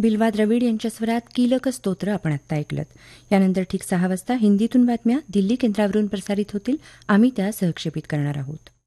बिल्वा द्रविड यांच्या स्वरात कीलक स्तोत्र आपण आत्ता ऐकलत. यानंतर ठीक 6 वाजता हिंदीतून बातम्या दिल्ली केंद्रावरून प्रसारित होतील. आम्ही त्या सहक्षेपित करणार आहोत.